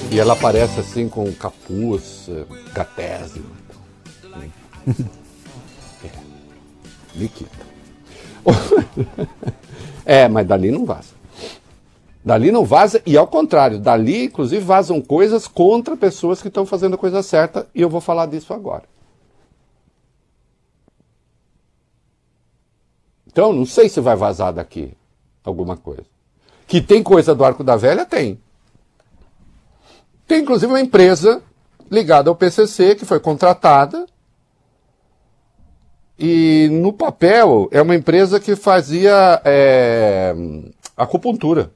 E ela aparece assim com capuz, gatésimo. Nikita. Mas dali não vaza. Dali não vaza, e ao contrário, dali inclusive vazam coisas contra pessoas que estão fazendo a coisa certa, e eu vou falar disso agora. Então, não sei se vai vazar daqui alguma coisa. Que tem coisa do Arco da Velha, tem. Tem inclusive uma empresa ligada ao PCC que foi contratada, e no papel é uma empresa que fazia acupuntura.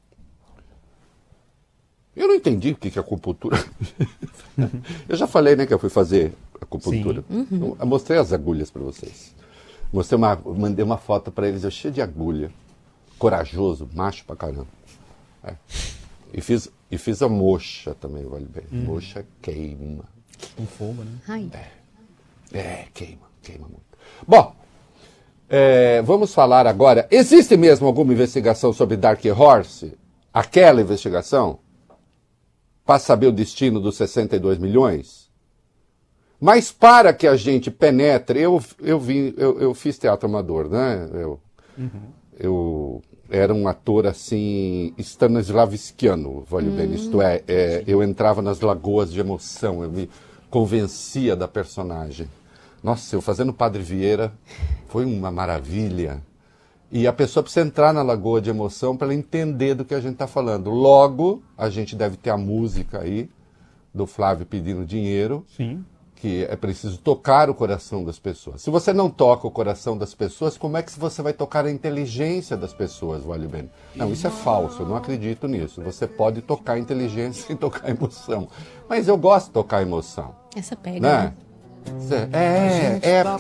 Eu não entendi o que é acupuntura. Eu já falei, né, que eu fui fazer acupuntura. Uhum. Eu mostrei as agulhas para vocês. Mandei uma foto para eles, eu cheio de agulha. Corajoso, macho pra caramba. E fiz a moxa também, vale bem. Moxa queima. Com fogo, né? Ai. Queima muito. Bom, vamos falar agora. Existe mesmo alguma investigação sobre Dark Horse? Aquela investigação? Para saber o destino dos 62 milhões? Mas para que a gente penetre, eu fiz teatro amador, né? Eu era um ator assim, stanislavskiano, vale bem. Isto é, eu entrava nas lagoas de emoção, eu me convencia da personagem. Nossa, eu fazendo Padre Vieira foi uma maravilha. E a pessoa precisa entrar na lagoa de emoção para ela entender do que a gente está falando. Logo, a gente deve ter a música aí do Flávio pedindo dinheiro. Sim. Que é preciso tocar o coração das pessoas. Se você não toca o coração das pessoas, como é que você vai tocar a inteligência das pessoas, vale bem? Não, isso é falso, eu não acredito nisso. Você pode tocar a inteligência sem tocar a emoção. Mas eu gosto de tocar a emoção. Essa pega, né?